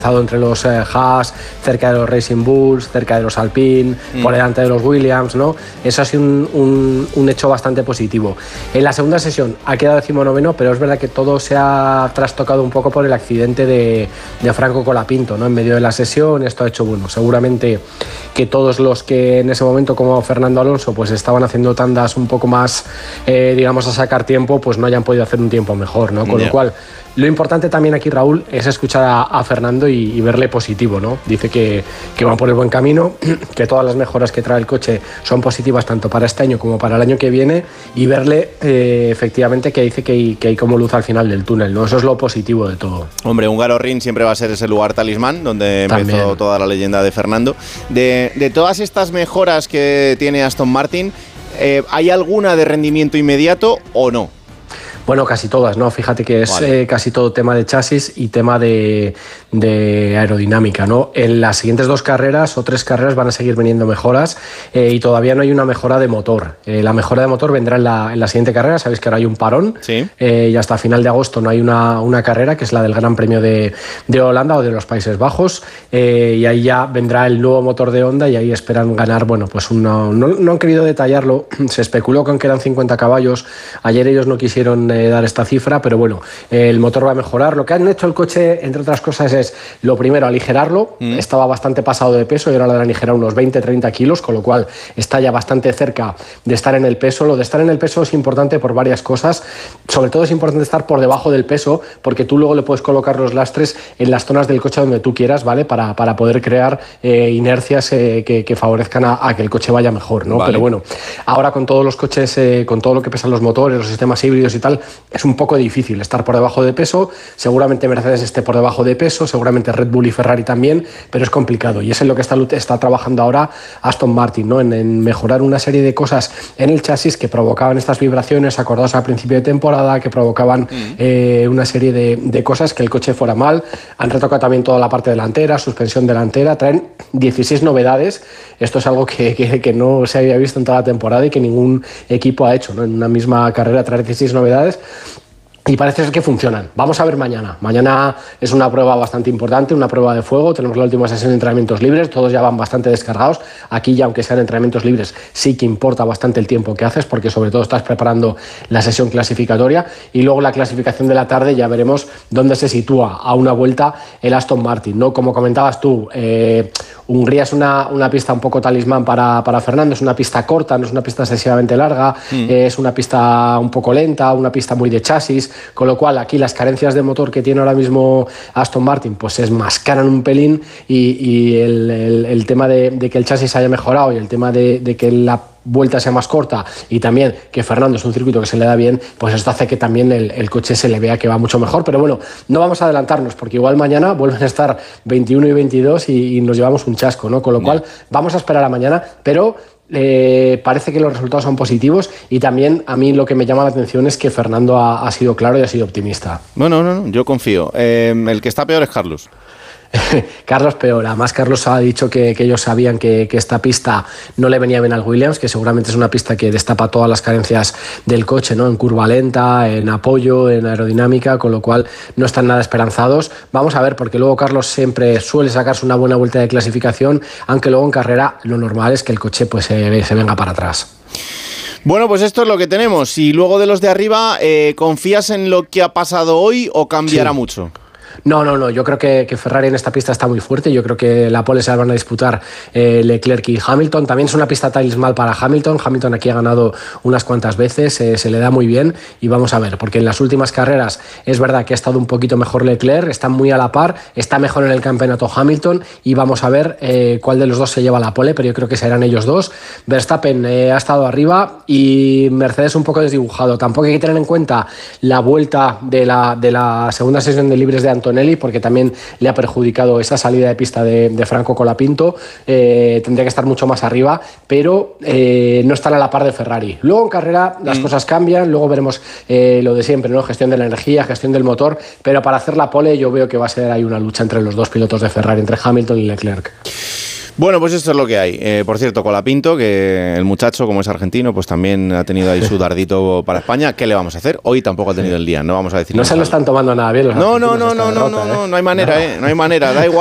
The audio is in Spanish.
entre los Haas, cerca de los Racing Bulls, cerca de los Alpine, por delante de los Williams, ¿no? Eso ha sido un hecho bastante positivo. En la segunda sesión ha quedado 19º, pero es verdad que todo se ha trastocado un poco por el accidente de Franco Colapinto, ¿no? En medio de la sesión, esto ha hecho, bueno, seguramente que todos los que en ese momento, como Fernando Alonso, pues estaban haciendo tandas un poco más, digamos, a sacar tiempo, pues no hayan podido hacer un tiempo mejor, ¿no? Con lo cual, lo importante también aquí, Raúl, es escuchar a Fernando y verle positivo, ¿no? Dice que van por el buen camino, que todas las mejoras que trae el coche son positivas tanto para este año como para el año que viene, y verle efectivamente que dice que hay como luz al final del túnel, ¿no? Eso es lo positivo de todo. Hombre, Hungaroring siempre va a ser ese lugar talismán donde empezó toda la leyenda de Fernando. De todas estas mejoras que tiene Aston Martin, ¿hay alguna de rendimiento inmediato o no? Bueno, casi todas, ¿no? Fíjate que es casi todo tema de chasis y tema de aerodinámica, ¿no? En las siguientes 2 carreras o 3 carreras van a seguir viniendo mejoras y todavía no hay una mejora de motor. La mejora de motor vendrá en la siguiente carrera. Sabéis que ahora hay un parón, ¿sí? Y hasta final de agosto no hay una carrera, que es la del Gran Premio de Holanda o de los Países Bajos, y ahí ya vendrá el nuevo motor de Honda y ahí esperan ganar, bueno, pues no han querido detallarlo, se especuló con que eran 50 caballos, ayer ellos no quisieron dar esta cifra, pero bueno, el motor va a mejorar. Lo que han hecho el coche, entre otras cosas, es lo primero, aligerarlo. Estaba bastante pasado de peso y ahora lo han aligerado unos 20-30 kilos, con lo cual está ya bastante cerca de estar en el peso. Lo de estar en el peso es importante por varias cosas. Sobre todo es importante estar por debajo del peso, porque tú luego le puedes colocar los lastres en las zonas del coche donde tú quieras, ¿vale? Para poder crear inercias que favorezcan a que el coche vaya mejor, ¿no? Vale. Pero bueno, ahora con todos los coches, con todo lo que pesan los motores, los sistemas híbridos y tal, es un poco difícil estar por debajo de peso. Seguramente Mercedes esté por debajo de peso, seguramente Red Bull y Ferrari también, pero es complicado y es en lo que está trabajando ahora Aston Martin, ¿no? En mejorar una serie de cosas en el chasis que provocaban estas vibraciones, acordados al principio de temporada, que provocaban una serie de cosas, que el coche fuera mal. Han retocado también toda la parte delantera, suspensión delantera, traen 16 novedades. Esto es algo que no se había visto en toda la temporada y que ningún equipo ha hecho, ¿no? En una misma carrera traer 16 novedades. Y parece ser que funcionan. Vamos a ver mañana. Mañana es una prueba bastante importante, una prueba de fuego. Tenemos la última sesión de entrenamientos libres, todos ya van bastante descargados. Aquí ya, aunque sean entrenamientos libres, sí que importa bastante el tiempo que haces, porque sobre todo estás preparando la sesión clasificatoria. Y luego la clasificación de la tarde ya veremos dónde se sitúa a una vuelta el Aston Martin, ¿no? Como comentabas tú, Hungría es una pista un poco talismán para Fernando. Es una pista corta, no es una pista excesivamente larga, es una pista un poco lenta, una pista muy de chasis, con lo cual aquí las carencias de motor que tiene ahora mismo Aston Martin pues se enmascaran un pelín y el tema de que el chasis haya mejorado y el tema de que la vuelta sea más corta y también que Fernando es un circuito que se le da bien, pues esto hace que también el coche se le vea que va mucho mejor. Pero bueno, no vamos a adelantarnos porque igual mañana vuelven a estar 21 y 22 y nos llevamos un chasco, ¿no? Con lo cual vamos a esperar a mañana, pero parece que los resultados son positivos y también a mí lo que me llama la atención es que Fernando ha sido claro y ha sido optimista. Bueno, no, yo confío. El que está peor es Carlos. Carlos peor, además Carlos ha dicho que ellos sabían que esta pista no le venía bien al Williams, que seguramente es una pista que destapa todas las carencias del coche, ¿no? En curva lenta, en apoyo, en aerodinámica, con lo cual no están nada esperanzados. Vamos a ver, porque luego Carlos siempre suele sacarse una buena vuelta de clasificación, aunque luego en carrera lo normal es que el coche pues se venga para atrás. Bueno, pues esto es lo que tenemos. Y luego de los de arriba, ¿confías en lo que ha pasado hoy o cambiará mucho? No, yo creo que Ferrari en esta pista está muy fuerte. Yo creo que la pole se la van a disputar Leclerc y Hamilton. También es una pista talismán para Hamilton. Hamilton aquí ha ganado unas cuantas veces, se le da muy bien y vamos a ver, porque en las últimas carreras es verdad que ha estado un poquito mejor Leclerc, está muy a la par, está mejor en el campeonato Hamilton y vamos a ver cuál de los dos se lleva la pole, pero yo creo que serán ellos dos. Verstappen ha estado arriba y Mercedes un poco desdibujado. Tampoco hay que tener en cuenta la vuelta de la segunda sesión de libres de Antonelli, porque también le ha perjudicado esa salida de pista de Franco Colapinto. Tendría que estar mucho más arriba, pero no están a la par de Ferrari. Luego en carrera las cosas cambian, luego veremos lo de siempre, ¿no? Gestión de la energía, gestión del motor, pero para hacer la pole yo veo que va a ser ahí una lucha entre los dos pilotos de Ferrari, entre Hamilton y Leclerc. Bueno, pues esto es lo que hay. Por cierto, Colapinto, que el muchacho, como es argentino, pues también ha tenido ahí su dardito para España. ¿Qué le vamos a hacer? Hoy tampoco ha tenido el día, no vamos a decir. No se lo están tomando nada bien los argentinos. No hay manera, no hay manera, da igual.